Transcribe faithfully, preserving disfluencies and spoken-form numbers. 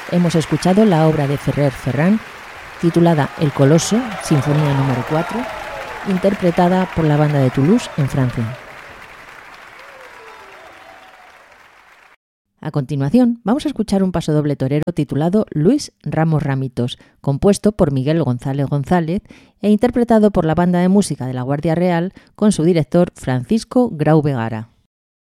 hemos escuchado la obra de Ferrer Ferran, titulada El Coloso, Sinfonía número cuatro, interpretada por la banda de Toulouse en Francia. A continuación, vamos a escuchar un pasodoble torero titulado Luis Ramos Ramitos, compuesto por Miguel González González e interpretado por la banda de música de la Guardia Real con su director Francisco Grau Vegara.